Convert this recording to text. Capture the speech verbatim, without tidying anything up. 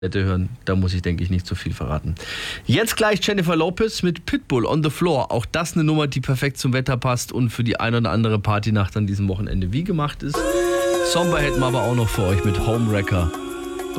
hören, da muss ich, denke ich, nicht zu viel verraten. Jetzt gleich Jennifer Lopez mit Pitbull on the Floor. Auch das eine Nummer, die perfekt zum Wetter passt und für die ein oder andere Partynacht an diesem Wochenende wie gemacht ist. Somber hätten wir aber auch noch für euch mit Homewrecker.